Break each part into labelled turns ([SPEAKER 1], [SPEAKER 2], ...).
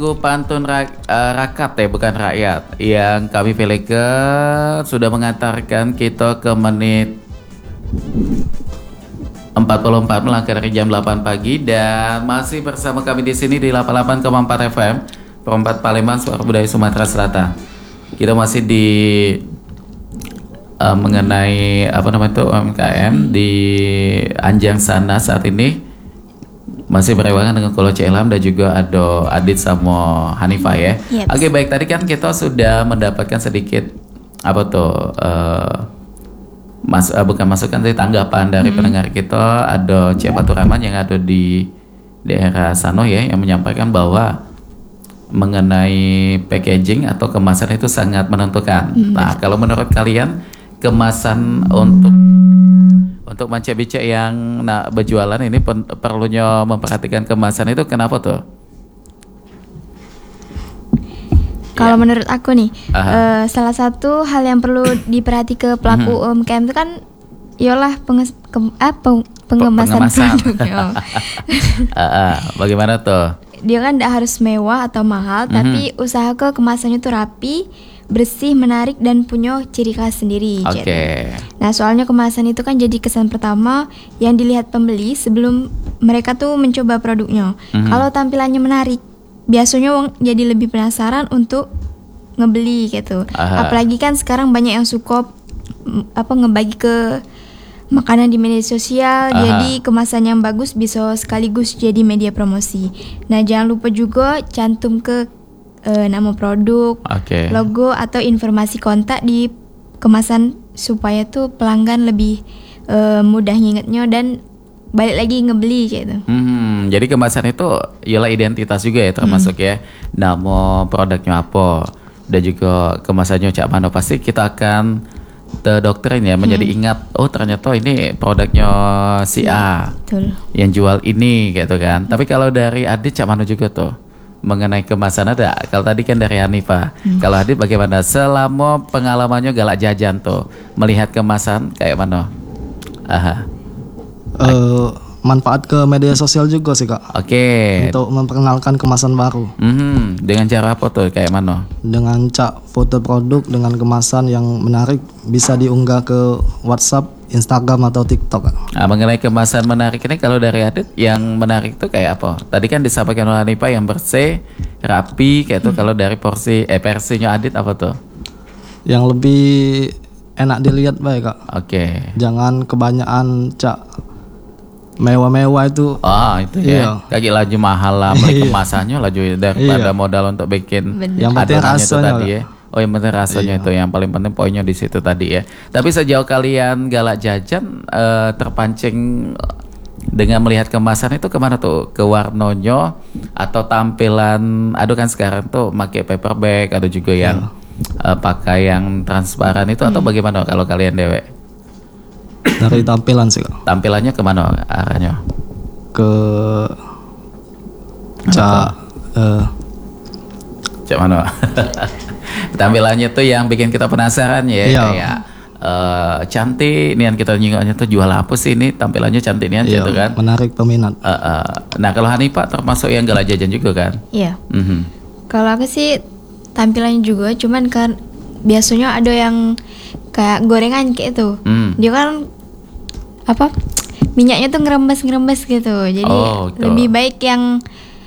[SPEAKER 1] Pantun rakat ya, bukan rakyat, yang kami pilihkan sudah mengantarkan kita ke menit 44 melangkah dari jam 8 pagi dan masih bersama kami di sini di 88,4 FM Perempat Palembang, Suara Budaya Sumatera Selatan. Kita masih di mengenai UMKM di Anjang sana saat ini. Masih berewangan dengan Kolo Ilham dan juga ada Adit sama Hanifah ya. Yes. Oke, baik, tadi kan kita sudah mendapatkan sedikit bukan masukan dari tanggapan dari pendengar kita. Ada Cik Fatur Rahman yang ada di daerah Sano ya, yang menyampaikan bahwa mengenai packaging atau kemasan itu sangat menentukan. Nah, kalau menurut kalian kemasan untuk mancai-bicai yang berjualan ini perlunya memperhatikan kemasan itu kenapa tuh?
[SPEAKER 2] Kalau menurut aku nih, salah satu hal yang perlu diperhati ke pelaku UMKM itu kan ialah pengemasan produknya.
[SPEAKER 1] Bagaimana tuh?
[SPEAKER 2] Dia kan tidak harus mewah atau mahal, tapi usaha kemasannya tuh rapi, bersih, menarik, dan punya ciri khas sendiri.
[SPEAKER 1] Oke.
[SPEAKER 2] Nah, soalnya kemasan itu kan jadi kesan pertama yang dilihat pembeli sebelum mereka tuh mencoba produknya. Kalau tampilannya menarik, biasanya orang jadi lebih penasaran untuk ngebeli gitu. Apalagi kan sekarang banyak yang suka ngebagi ke makanan di media sosial. Jadi kemasan yang bagus bisa sekaligus jadi media promosi. Nah, jangan lupa juga cantum ke nama produk, logo atau informasi kontak di kemasan supaya tuh pelanggan lebih mudah ngingetnya dan balik lagi ngebeli gitu.
[SPEAKER 1] Jadi kemasan itu ialah identitas juga ya, termasuk ya nama produknya apa dan juga kemasannya cak mana, pasti kita akan terdoktrin ya, menjadi ingat ternyata ini produknya si A yang jual ini gitu kan. Tapi kalau dari Adit cak mana juga tuh mengenai kemasan ada? Kalau tadi kan dari Hanifah, kalau Adit bagaimana selama pengalamannya galak jajan tuh melihat kemasan kayak mana?
[SPEAKER 3] Manfaat ke media sosial juga sih Kak. Untuk memperkenalkan kemasan baru.
[SPEAKER 1] Dengan cara apa tuh, kayak mana?
[SPEAKER 3] Dengan foto produk dengan kemasan yang menarik bisa diunggah ke WhatsApp, Instagram atau TikTok.
[SPEAKER 1] Nah, mengenai kemasan menarik ini kalau dari Adit yang menarik tuh kayak apa? Tadi kan disampaikan oleh Hanifah yang bersih, rapi kayak tuh. Kalau dari versinya Adit apa tuh?
[SPEAKER 3] Yang lebih enak dilihat baik Kak. Jangan kebanyakan mewah-mewah itu.
[SPEAKER 1] Itu ya. Kaki laju mahal lah kemasannya laju daripada modal untuk bikin.
[SPEAKER 3] Yang penting rasanya
[SPEAKER 1] tadi ya. Yang penting rasanya itu yang paling penting, poinnya di situ tadi ya. Tapi sejauh kalian galak jajan terpancing dengan melihat kemasan itu kemana tuh? Ke warnanya atau tampilan? Ada kan sekarang tuh pakai paper bag, ada juga yang pakai yang transparan itu, atau bagaimana kalau kalian dewek?
[SPEAKER 3] Dari tampilan sih Kak.
[SPEAKER 1] Tampilannya kemana arahnya?
[SPEAKER 3] Ke
[SPEAKER 1] cak mana? Tampilannya tuh yang bikin kita penasaran ya. Kayak cantik nian, kita nyingoknya tuh jual apa sih ini, tampilannya cantik nian gitu kan.
[SPEAKER 3] Menarik peminat.
[SPEAKER 1] Nah, kalau Hanifah termasuk yang galak jajan juga kan?
[SPEAKER 2] Iya. Kalau aku sih tampilannya juga, cuman kan biasanya ada yang kayak gorengan kayak itu. Dia kan minyaknya tuh ngerembes gitu. Jadi lebih baik yang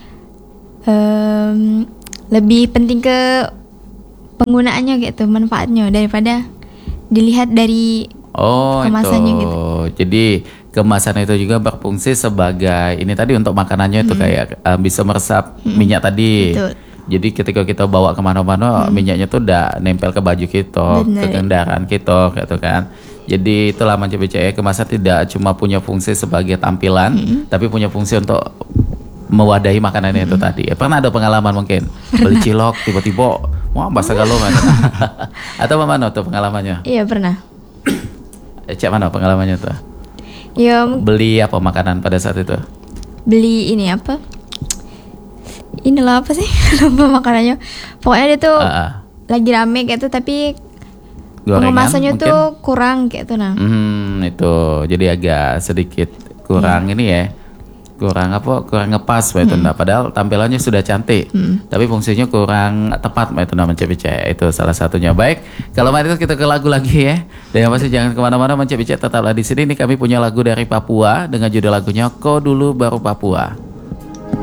[SPEAKER 2] lebih penting ke penggunaannya gitu, manfaatnya, daripada dilihat dari kemasannya gitu.
[SPEAKER 1] Jadi kemasan itu juga berfungsi sebagai ini tadi untuk makanannya itu kayak bisa meresap minyak tadi. Betul. Jadi ketika kita bawa kemana-mana minyaknya tuh udah nempel ke baju kita, ke kendaraan kita gitu kan. Jadi itulah mancai-bicai, kemasan tidak cuma punya fungsi sebagai tampilan, tapi punya fungsi untuk mewadahi makanannya itu tadi. Pernah ada pengalaman mungkin beli cilok tiba-tiba wah bahasa galongan atau mana tuh pengalamannya?
[SPEAKER 2] Iya pernah.
[SPEAKER 1] Cak mana pengalamannya tuh?
[SPEAKER 2] Ya,
[SPEAKER 1] beli apa makanan pada saat itu?
[SPEAKER 2] Beli ini apa? Inilah apa sih? Lupa makanannya. Pokoknya dia tuh lagi rame gitu, tapi pengemasannya tuh kurang kayak tuh nah.
[SPEAKER 1] Itu jadi agak sedikit kurang ini ya. kurang ngepas Mbak Tunda. Padahal tampilannya sudah cantik, tapi fungsinya kurang tepat Mbak Tunda Mencek-Bicek. Itu salah satunya. Baik, kalau mari kita ke lagu lagi ya. Dan yang pasti jangan kemana-mana, Mencek-Bicek tetaplah di sini. Nih kami punya lagu dari Papua dengan judul lagunya Kau Dulu Baru Papua.